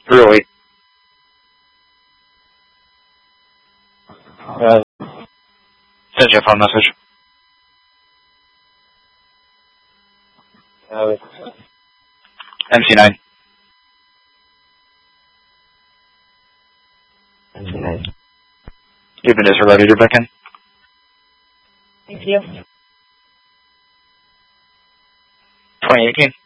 308. Send you a phone message. MC9. MC9. You've been disregarded. You're back in. Thank you. 2018.